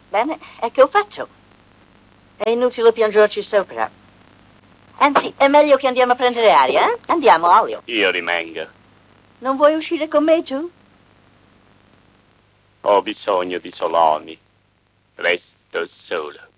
Bene, e che faccio? È inutile piangerci sopra. Anzi, è meglio che andiamo a prendere aria, eh? Andiamo, Olio. Io rimango. Non vuoi uscire con me, tu? Ho bisogno di Soloni. Resto solo.